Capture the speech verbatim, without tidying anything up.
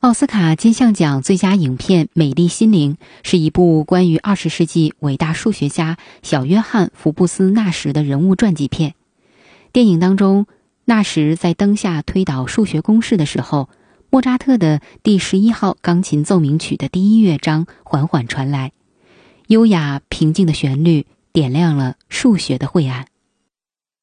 奥斯卡金像奖最佳影片《美丽心灵》是一部关于二十世纪伟大数学家小约翰·福布斯·纳什的人物传记片。电影当中，纳什在灯下推导数学公式的时候，莫扎特的第十一号钢琴奏鸣曲的第一乐章缓缓传来，优雅平静的旋律点亮了数学的晦暗。